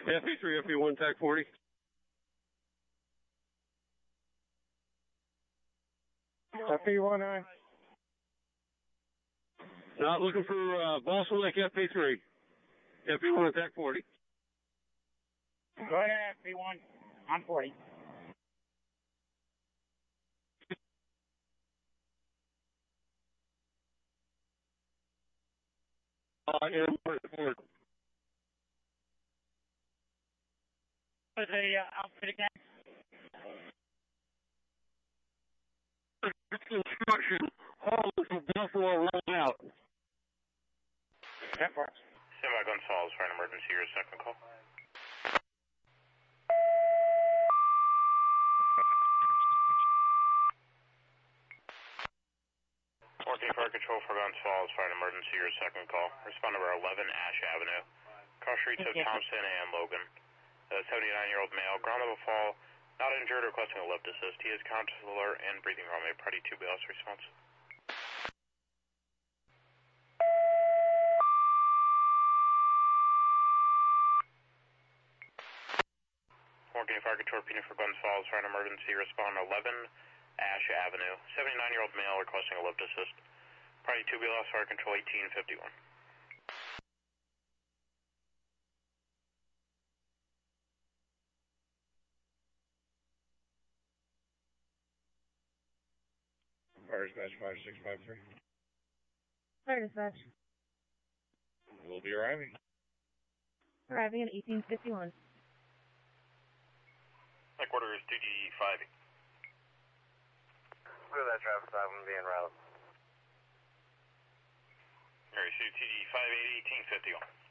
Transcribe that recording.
FE3, FE1, TAC 40. FE1, aye. Not looking for Boston Lake FE3. FE1, TAC 40. Go ahead, FE1, on 40. What's the outfit again? Construction. All of the Buffalo rolled out. 10 parts. Standby Gonzales for an emergency, your second call. Working fire control for Gonzales for an emergency, your second call. Respond number 11 Ash Avenue. Cross streets of Thompson and Logan. 79-year-old male, ground level fall, not injured, requesting a lift assist. He is conscious, alert, and breathing normal. Party 2 BLS response. Working fire control repeating for Glens Falls for an emergency. Respond 11 Ash Avenue. 79-year-old male requesting a lift assist. Party 2 BLS fire control 1851. Fire dispatch 5653. Fire dispatch. We'll be arriving. Arriving at 1851. Headquarters is 2G5. Clear that traffic stop and be en route. Alright, so 2G5 1851.